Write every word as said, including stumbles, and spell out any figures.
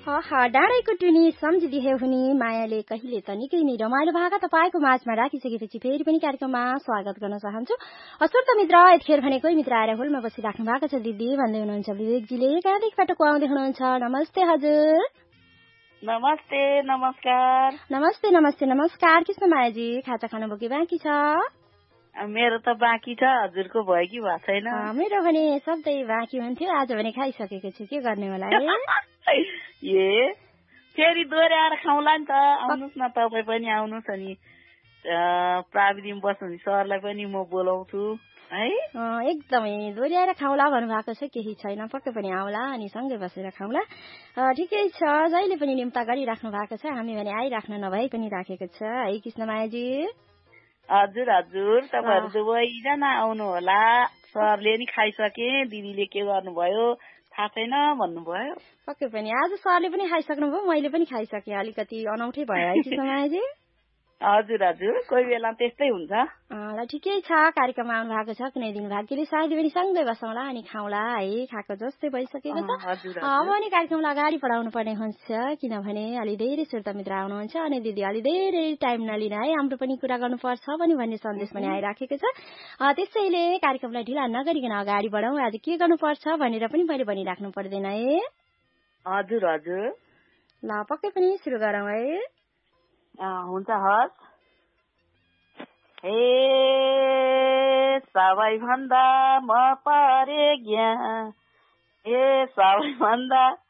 आहा डाँडैको टुनी सम्झिदिए हुनी मायाले कहिले त निकै नै रमाइलो भाका तपाईँको माझमा राखिसकेपछि फेरि पनि कार्यक्रममा स्वागत गर्न चाहन्छु। असुर्त मित्र यतिखेर भने कोही मित्र आएर होलमा बसिराख्नु भएको छ दिदी भन्दै हुनुहुन्छ विवेकजीले। कहाँदेखिबाट को आउँदै हुनुहुन्छ? नमस्ते हजुर। नमस्ते नमस्कार। नमस्ते नमस्ते नमस्कार। कृष्ण मायाजी खाजा खानुभयो कि बाँकी छ? मेरो त बाँकी छ, हजुरको भयो कि भएको छैन? मेरो भने सधैँ बाँकी हुन्थ्यो, आज भने खाइसकेको छु, के गर्ने होला है। ए फेरि दोहोऱ्याएर खाउँला नि त। आउनुहोस् न, तपाईँ पनि आउनुहोस्। अनि प्राविधिक बस्नु सरलाई पनि म बोलाउँछु है। एकदमै दोहोऱ्याएर खाउँला भन्नुभएको छ, केही छैन, पक्कै पनि आउला अनि सँगै बसेर खाउँला। ठिकै छ, जहिले पनि निम्ता गरिराख्नु भएको छ, हामी भने आइराख्नु नभई पनि राखेको छ है कृष्णमायाजी। हजुर हजुर, तपाईँहरू दुवैजना आउनु होला। सरले नि खाइसके, दिदीले के गर्नुभयो थाहा छैन भन्नुभयो। पक्कै पनि आज सरले पनि खाइसक्नुभयो, मैले पनि खाइसकेँ। अलिकति अनौठै भयो है कृष्णमायाजी। हजुर हजुर, कोही बेला त्यस्तै हुन्छ। ल ठिकै छ, कार्यक्रममा आउनु भएको छ, कुनै दिन भाग्यले साथी पनि सँगै बसौँला अनि खाउँला है। खाएको जस्तै भइसकेको छ। अब अनि कार्यक्रमलाई अगाडि बढाउनु पर्ने हुन्छ, किनभने अलि धेरै श्रोता मित्र आउनुहुन्छ अनि दिदी अलि धेरै टाइम नलिन है, हाम्रो पनि कुरा गर्नुपर्छ पनि भन्ने सन्देश पनि आइराखेको छ। त्यसैले कार्यक्रमलाई ढिला नगरिकन अगाडि बढाउँ। आज के गर्नुपर्छ भनेर पनि मैले भनिराख्नु पर्दैन है। हजुर हजुर, ल पक्कै पनि सुरु गरौँ है। हुन्छ हस्। हे सबैभन्दा म परे ज्ञान, हे सबैभन्दा